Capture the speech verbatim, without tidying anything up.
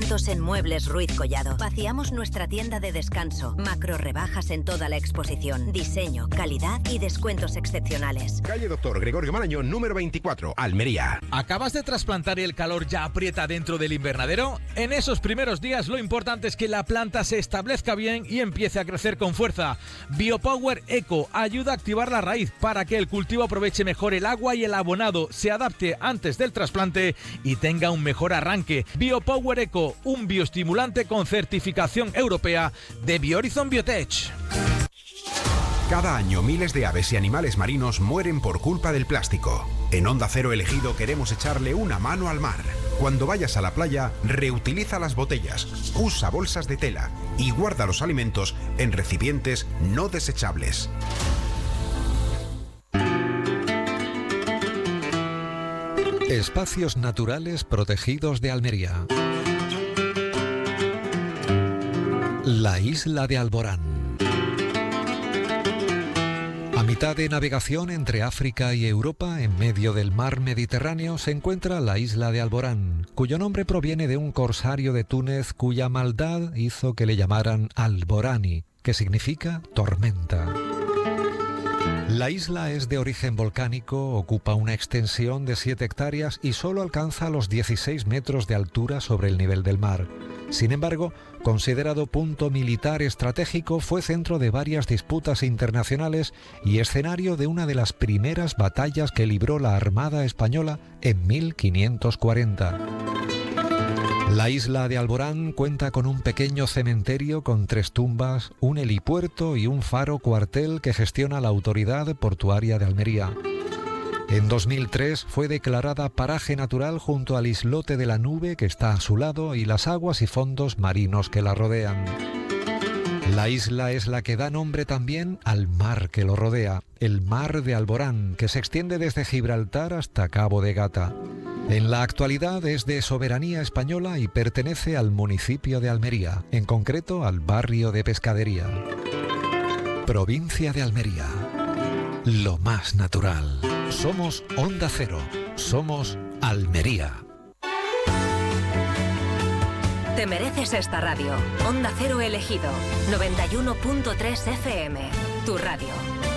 descuentos en Muebles Ruiz Collado. Vaciamos nuestra tienda de descanso. Macro rebajas en toda la exposición. Diseño, calidad y descuentos excepcionales. Calle Doctor Gregorio Marañón, número veinticuatro, Almería. ¿Acabas de trasplantar y el calor ya aprieta dentro del invernadero? En esos primeros días lo importante es que la planta se establezca bien y empiece a crecer con fuerza. Biopower Eco ayuda a activar la raíz para que el cultivo aproveche mejor el agua y el abonado, se adapte antes del trasplante y tenga un mejor arranque. Biopower Eco, un bioestimulante con certificación europea de Biohorizon Biotech. Cada año miles de aves y animales marinos mueren por culpa del plástico. En Onda Cero Elegido queremos echarle una mano al mar. Cuando vayas a la playa, reutiliza las botellas, usa bolsas de tela y guarda los alimentos en recipientes no desechables. Espacios naturales protegidos de Almería. La isla de Alborán. A mitad de navegación entre África y Europa, en medio del mar Mediterráneo, se encuentra la isla de Alborán, cuyo nombre proviene de un corsario de Túnez cuya maldad hizo que le llamaran Alborani, que significa tormenta. La isla es de origen volcánico, ocupa una extensión de siete hectáreas y solo alcanza los dieciséis metros de altura sobre el nivel del mar. Sin embargo, considerado punto militar estratégico, fue centro de varias disputas internacionales y escenario de una de las primeras batallas que libró la Armada Española en mil quinientos cuarenta. La isla de Alborán cuenta con un pequeño cementerio con tres tumbas, un helipuerto y un faro cuartel que gestiona la Autoridad Portuaria de Almería. En dos mil tres fue declarada paraje natural junto al islote de la Nube que está a su lado y las aguas y fondos marinos que la rodean. La isla es la que da nombre también al mar que lo rodea, el Mar de Alborán, que se extiende desde Gibraltar hasta Cabo de Gata. En la actualidad es de soberanía española y pertenece al municipio de Almería, en concreto al barrio de Pescadería. Provincia de Almería. Lo más natural. Somos Onda Cero. Somos Almería. Te mereces esta radio. Onda Cero Elegido. noventa y uno punto tres F M. Tu radio.